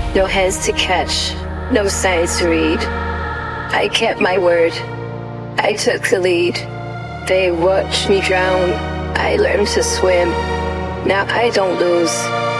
No hands to catch, no signs to read. I kept my word. I took the lead. They watched me drown. I learned to swim. Now I don't lose.